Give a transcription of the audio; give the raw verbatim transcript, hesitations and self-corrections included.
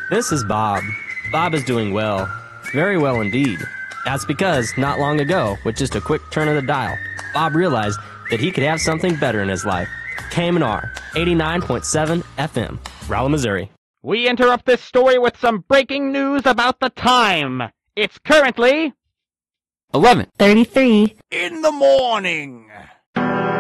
This is Bob. Bob is doing well. Very well indeed. That's because, not long ago, with just a quick turn of the dial, Bob realized that he could have something better in his life. K M N R, eighty-nine point seven F M, Rolla, Missouri. We interrupt this story with some breaking news about the time. It's currently eleven thirty-three in the morning.